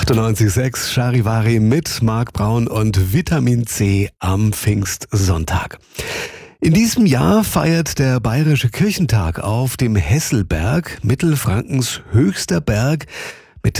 98,6 Charivari mit Marc Braun und Vitamin C am Pfingstsonntag. In diesem Jahr feiert der Bayerische Kirchentag auf dem Hesselberg, Mittelfrankens höchster Berg mit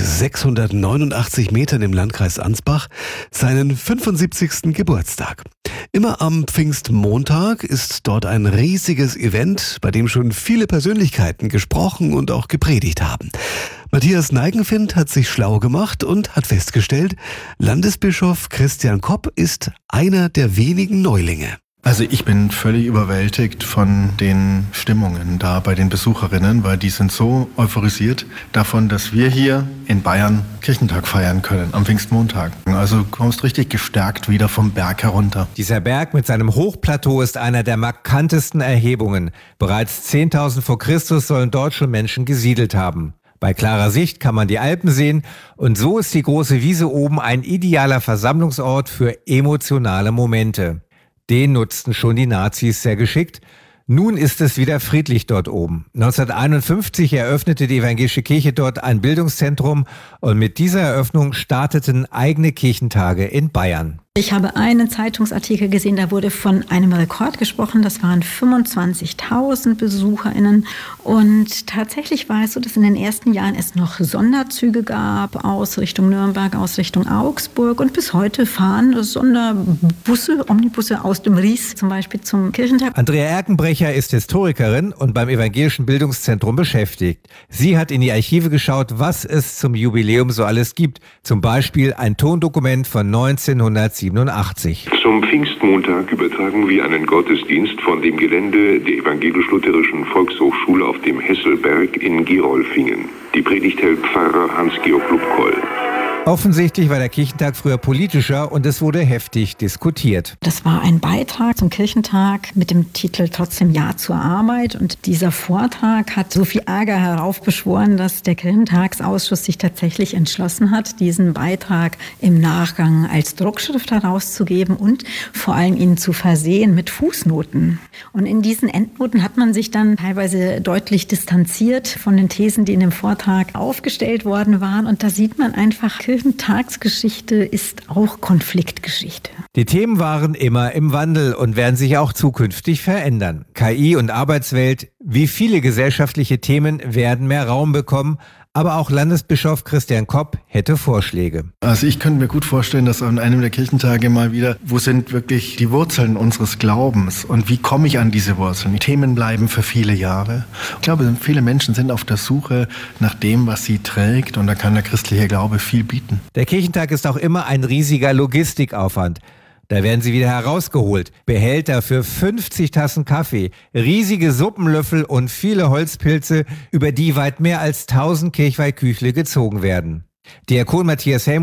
689 Metern im Landkreis Ansbach, seinen 75. Geburtstag. Immer am Pfingstmontag ist dort ein riesiges Event, bei dem schon viele Persönlichkeiten gesprochen und auch gepredigt haben. Matthias Neigenfint hat sich schlau gemacht und hat festgestellt, Landesbischof Christian Kopp ist einer der wenigen Neulinge. Also ich bin völlig überwältigt von den Stimmungen da bei den Besucherinnen, weil die sind so euphorisiert davon, dass wir hier in Bayern Kirchentag feiern können am Pfingstmontag. Also du kommst richtig gestärkt wieder vom Berg herunter. Dieser Berg mit seinem Hochplateau ist einer der markantesten Erhebungen. Bereits 10.000 vor Christus sollen dort schon Menschen gesiedelt haben. Bei klarer Sicht kann man die Alpen sehen und so ist die große Wiese oben ein idealer Versammlungsort für emotionale Momente. Den nutzten schon die Nazis sehr geschickt. Nun ist es wieder friedlich dort oben. 1951 eröffnete die evangelische Kirche dort ein Bildungszentrum und mit dieser Eröffnung starteten eigene Kirchentage in Bayern. Ich habe einen Zeitungsartikel gesehen, da wurde von einem Rekord gesprochen, das waren 25.000 BesucherInnen. Und tatsächlich war es so, dass in den ersten Jahren es noch Sonderzüge gab, aus Richtung Nürnberg, aus Richtung Augsburg. Und bis heute fahren Sonderbusse, Omnibusse aus dem Ries zum Beispiel zum Kirchentag. Andrea Erkenbrecher ist Historikerin und beim Evangelischen Bildungszentrum beschäftigt. Sie hat in die Archive geschaut, was es zum Jubiläum so alles gibt. Zum Beispiel ein Tondokument von 1987. Zum Pfingstmontag übertragen wir einen Gottesdienst von dem Gelände der Evangelisch-Lutherischen Volkshochschule auf dem Hesselberg in Gerolfingen. Die Predigt hält Pfarrer Hans-Georg Lubkoll. Offensichtlich war der Kirchentag früher politischer und es wurde heftig diskutiert. Das war ein Beitrag zum Kirchentag mit dem Titel Trotzdem Ja zur Arbeit. Und dieser Vortrag hat so viel Ärger heraufbeschworen, dass der Kirchentagsausschuss sich tatsächlich entschlossen hat, diesen Beitrag im Nachgang als Druckschrift herauszugeben und vor allem ihn zu versehen mit Fußnoten. Und in diesen Endnoten hat man sich dann teilweise deutlich distanziert von den Thesen, die in dem Vortrag aufgestellt worden waren. Und da sieht man einfach, Kirchentagsgeschichte ist auch Konfliktgeschichte. Die Themen waren immer im Wandel und werden sich auch zukünftig verändern. KI und Arbeitswelt, wie viele gesellschaftliche Themen werden mehr Raum bekommen, aber auch Landesbischof Christian Kopp hätte Vorschläge. Also ich könnte mir gut vorstellen, dass an einem der Kirchentage mal wieder, wo sind wirklich die Wurzeln unseres Glaubens und wie komme ich an diese Wurzeln? Die Themen bleiben für viele Jahre. Ich glaube, viele Menschen sind auf der Suche nach dem, was sie trägt und da kann der christliche Glaube viel bieten. Der Kirchentag ist auch immer ein riesiger Logistikaufwand. Da werden sie wieder herausgeholt. Behälter für 50 Tassen Kaffee, riesige Suppenlöffel und viele Holzpilze, über die weit mehr als 1000 Kirchweihküchle gezogen werden. Diakon Matthias Helm